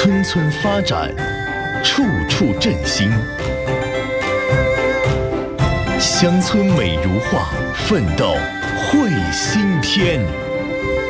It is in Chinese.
村村发展，处处振兴。乡村美如画，奋斗绘新天。